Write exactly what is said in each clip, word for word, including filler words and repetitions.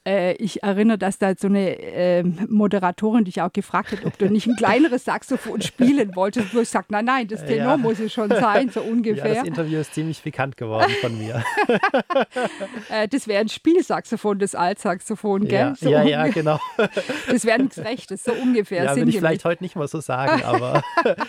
Äh, ich erinnere, dass da so eine äh, Moderatorin dich auch gefragt hat, ob du nicht ein kleineres Saxophon spielen wolltest. Wo ich sage, nein, nein, das Tenor Ja. muss es schon sein, so Ja, ungefähr. das Interview ist ziemlich bekannt geworden von mir. äh, das wäre ein Spielsaxophon, das Altsaxophon, gell? Ja, So ja, ja, unge- genau. Das wäre nichts Rechtes, so ungefähr. Ja, würde ich sinngemäß. vielleicht heute nicht mal so sagen, aber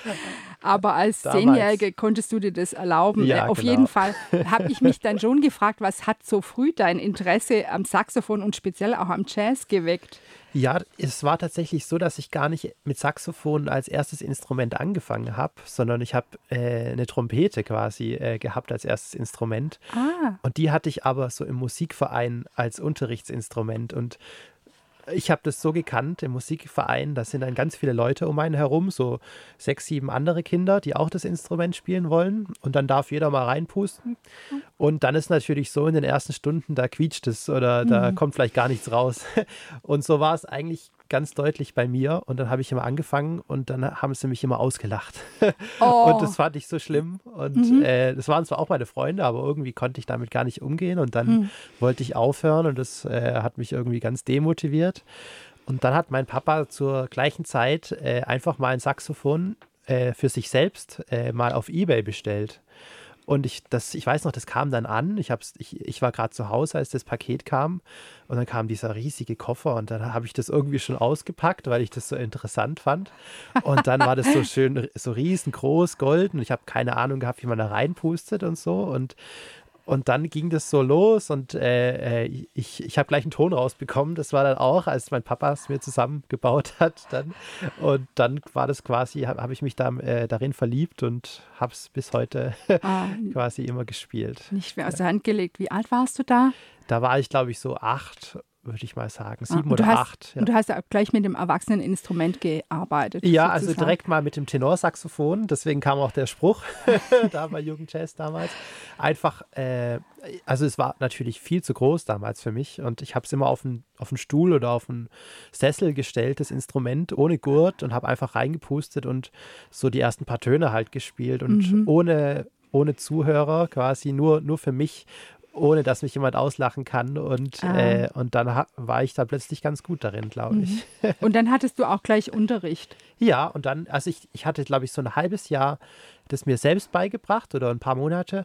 Aber als Damals. Zehnjährige konntest du dir das erlauben. Ja, Äh, Auf genau. jeden Fall habe ich mich dann schon gefragt, was hat so früh dein Interesse am Saxophon und speziell auch am Jazz geweckt? ja, es war tatsächlich so, dass ich gar nicht mit Saxophon als erstes Instrument angefangen habe, sondern ich habe äh, eine Trompete quasi äh, gehabt als erstes Instrument. Ah, Und die hatte ich aber so im Musikverein als Unterrichtsinstrument. Und ich habe das so gekannt im Musikverein, da sind dann ganz viele Leute um einen herum, so sechs, sieben andere Kinder, die auch das Instrument spielen wollen. Und dann darf jeder mal reinpusten. Und dann ist natürlich so in den ersten Stunden, da quietscht es oder da kommt vielleicht gar nichts raus. Und so war es eigentlich ganz deutlich bei mir. Und dann habe ich immer angefangen und dann haben sie mich immer ausgelacht. Oh. Und das fand ich so schlimm. Und äh, das waren zwar auch meine Freunde, aber irgendwie konnte ich damit gar nicht umgehen. Und dann wollte ich aufhören und das äh, hat mich irgendwie ganz demotiviert. Und dann hat mein Papa zur gleichen Zeit äh, einfach mal ein Saxophon äh, für sich selbst äh, mal auf eBay bestellt. Und ich, das, ich weiß noch, das kam dann an. Ich, hab's, ich, ich war gerade zu Hause, als das Paket kam. Und dann kam dieser riesige Koffer und dann habe ich das irgendwie schon ausgepackt, weil ich das so interessant fand. Und dann war das so schön, so riesengroß, golden. Und ich habe keine Ahnung gehabt, wie man da reinpustet und so. Und Und dann ging das so los und äh, äh, ich, ich habe gleich einen Ton rausbekommen. Das war dann auch, als mein Papa es mir zusammengebaut hat. Dann. Und dann war das quasi, habe hab ich mich da, äh, darin verliebt und habe es bis heute ah, quasi immer gespielt. nicht mehr aus der Hand gelegt. Wie alt warst du da? Da war ich, glaube ich, so acht, würde ich mal sagen. Ah, Sieben und du oder hast, acht. Ja. Und du hast ja auch gleich mit dem Erwachseneninstrument gearbeitet. Ja, also sozusagen. direkt mal mit dem Tenorsaxophon, deswegen kam auch der Spruch da bei Jugendjazz damals. Einfach, äh, also es war natürlich viel zu groß damals für mich und ich habe es immer auf einen auf einen Stuhl oder auf einen Sessel gestellt, das Instrument, ohne Gurt und habe einfach reingepustet und so die ersten paar Töne halt gespielt und Mhm. ohne, ohne Zuhörer quasi, nur, nur für mich, ohne dass mich jemand auslachen kann und, Ah. äh, und dann ha- war ich da plötzlich ganz gut darin, glaube ich. Und dann hattest du auch gleich Unterricht. Ja, und dann, also ich, ich hatte, glaube ich, so ein halbes Jahr das mir selbst beigebracht oder ein paar Monate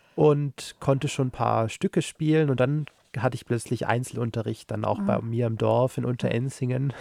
und konnte schon ein paar Stücke spielen und dann hatte ich plötzlich Einzelunterricht, dann auch bei mir im Dorf in Unterenzingen.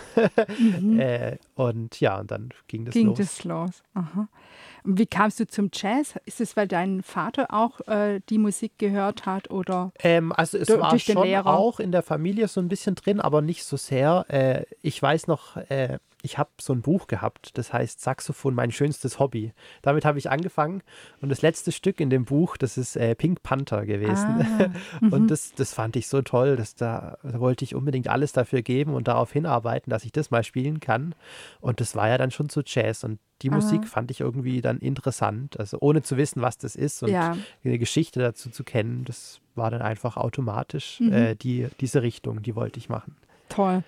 äh, und ja, und dann ging das Ging los. das los. Aha. Und wie kamst du zum Jazz? Ist es, weil dein Vater auch äh, die Musik gehört hat oder? Ähm, also es Du- war durch den schon Lehrer? auch in der Familie so ein bisschen drin, aber nicht so sehr. Äh, ich weiß noch, äh, ich habe so ein Buch gehabt, das heißt Saxophon, mein schönstes Hobby. Damit habe ich angefangen und das letzte Stück in dem Buch, das ist äh, Pink Panther gewesen. Ah, Und das, das fand ich so toll, dass da, da wollte ich unbedingt alles dafür geben und darauf hinarbeiten, dass ich das mal spielen kann. Und das war ja dann schon so Jazz und die Aha. Musik fand ich irgendwie dann interessant. Also ohne zu wissen, was das ist und Ja. eine Geschichte dazu zu kennen, das war dann einfach automatisch Mhm. äh, die, diese Richtung, die wollte ich machen. Toll.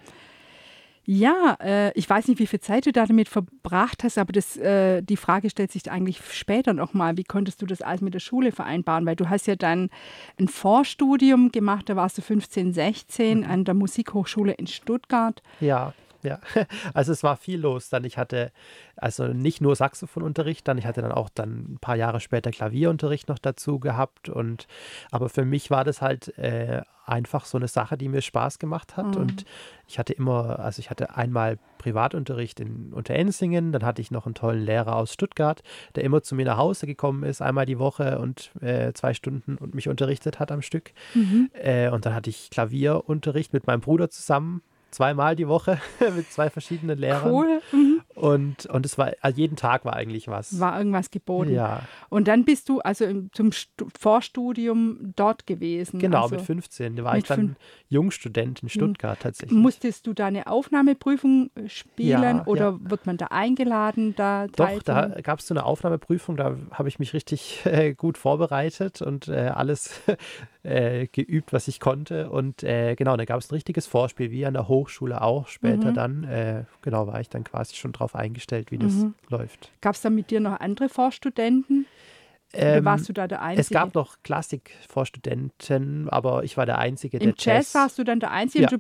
Ja, äh, ich weiß nicht, wie viel Zeit du da damit verbracht hast, aber das, äh, die Frage stellt sich eigentlich später nochmal. Wie konntest du das alles mit der Schule vereinbaren? Weil du hast ja dann ein Vorstudium gemacht, da warst du fünfzehn, sechzehn Mhm. an der Musikhochschule in Stuttgart. Ja, ja. Also es war viel los dann. Ich hatte also nicht nur Saxophonunterricht, dann ich hatte dann auch dann ein paar Jahre später Klavierunterricht noch dazu gehabt und aber für mich war das halt äh, einfach so eine Sache, die mir Spaß gemacht hat Mhm. und ich hatte immer, also ich hatte einmal Privatunterricht in Unterenzingen, dann hatte ich noch einen tollen Lehrer aus Stuttgart, der immer zu mir nach Hause gekommen ist, einmal die Woche und äh, zwei Stunden und mich unterrichtet hat am Stück. Mhm. Äh, und dann hatte ich Klavierunterricht mit meinem Bruder zusammen, zweimal die Woche mit zwei verschiedenen Lehrern. Cool. Mhm. Und, und es war, also jeden Tag war eigentlich was. War irgendwas geboten. Ja, Und dann bist du also im, zum Stu Vorstudium dort gewesen. genau, also mit fünfzehn. Da war mit ich dann fünf- Jungstudent in Stuttgart tatsächlich. Musstest du da eine Aufnahmeprüfung äh, spielen Ja, oder ja. wird man da eingeladen, da Doch, da teilzunehmen? gab es so eine Aufnahmeprüfung, da habe ich mich richtig äh, gut vorbereitet und äh, alles äh, geübt, was ich konnte. Und äh, genau, da gab es ein richtiges Vorspiel, wie an der Hochschule auch später Mhm. dann. Äh, genau, war ich dann quasi schon drauf eingestellt, wie das Mhm. läuft. Gab es da mit dir noch andere Vorstudenten? Oder Ähm, warst du da der Einzige? Es gab noch Klassik-Vorstudenten, aber ich war der Einzige, Im der Jazz warst du dann der Einzige Ja. und du